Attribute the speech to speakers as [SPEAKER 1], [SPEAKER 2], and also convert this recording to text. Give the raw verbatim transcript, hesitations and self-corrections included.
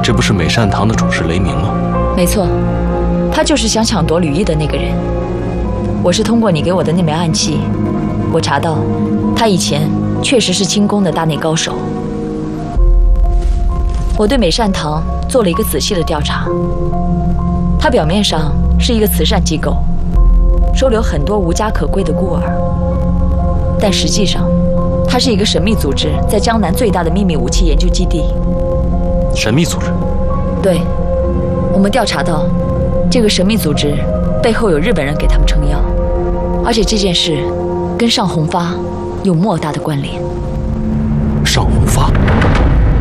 [SPEAKER 1] 这不是美善堂的主事雷鸣吗？
[SPEAKER 2] 没错，他就是想抢夺吕毅的那个人。我是通过你给我的那枚暗器，我查到他以前确实是轻功的大内高手。我对美善堂做了一个仔细的调查，它表面上是一个慈善机构，收留很多无家可归的孤儿，但实际上，它是一个神秘组织在江南最大的秘密武器研究基地。
[SPEAKER 1] 神秘组织？
[SPEAKER 2] 对，我们调查到，这个神秘组织背后有日本人给他们撑腰，而且这件事跟尚宏发有莫大的关联。
[SPEAKER 1] 尚宏发？